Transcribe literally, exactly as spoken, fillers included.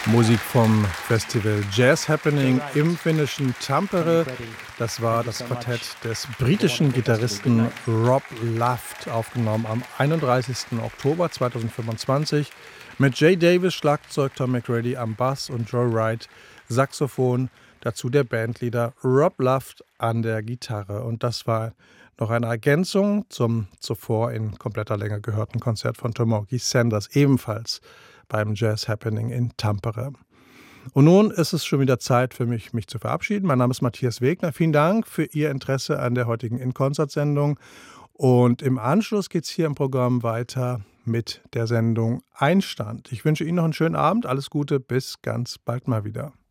Musik vom Festival Jazz Happening im finnischen Tampere. Das war das Quartett des britischen Gitarristen Rob Luft, aufgenommen am einunddreißigsten Oktober zweitausendfünfundzwanzig mit Jay Davis Schlagzeug, Tom McCready am Bass und Joe Wright Saxophon. Dazu der Bandleader Rob Luft an der Gitarre. Und das war noch eine Ergänzung zum zuvor in kompletter Länge gehörten Konzert von Tomoki Sanders, ebenfalls beim Jazz Happening in Tampere. Und nun ist es schon wieder Zeit für mich, mich zu verabschieden. Mein Name ist Matthias Wegner. Vielen Dank für Ihr Interesse an der heutigen In-Konzert-Sendung. Und im Anschluss geht es hier im Programm weiter mit der Sendung Einstand. Ich wünsche Ihnen noch einen schönen Abend. Alles Gute, bis ganz bald mal wieder.